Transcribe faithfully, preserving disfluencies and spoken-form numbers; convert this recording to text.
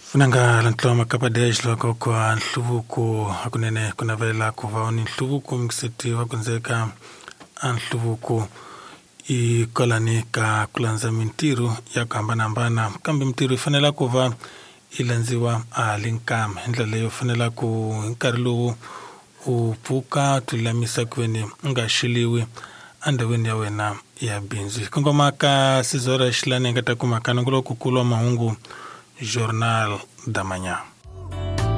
Funanga lantloma kapadesh loko kwa nhluvuko hakunene kuna vela kuvaoni nhluvuko mkiseti wakunzeka nhluvuko i kolani ka kulanza mintiru ya kambana-mbana kambi mtiru ifanela kuva ilanziwa alinkam ndlela leyo fanela ku nkarhi lowu upuka tulamisa kweni ngashiliwi andaweni ya wena ya binzi kongomaka sizora xilane ngata kumakana ngulo kukulwa mahungu Jornal da Manhã.